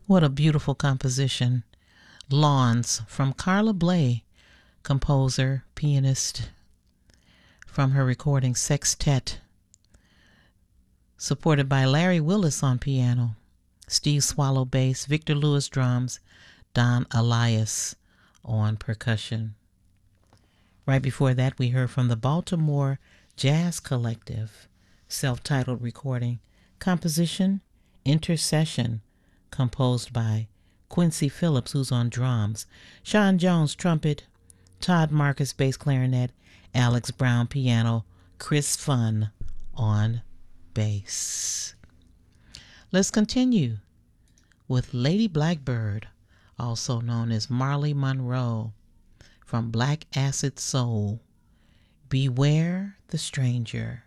What a beautiful composition. Lawns from Carla Bley, composer, pianist, from her recording Sextet, supported by Larry Willis on piano, Steve Swallow bass, Victor Lewis drums, Don Elias on percussion. Right before that, we heard from the Baltimore Jazz Collective, self-titled recording, composition, Intercession, composed by Quincy Phillips, who's on drums, Sean Jones trumpet, Todd Marcus bass clarinet, Alex Brown piano, Chris Funn on bass. Let's continue with Lady Blackbird, also known as Marley Monroe, from Black Acid Soul, Beware the Stranger.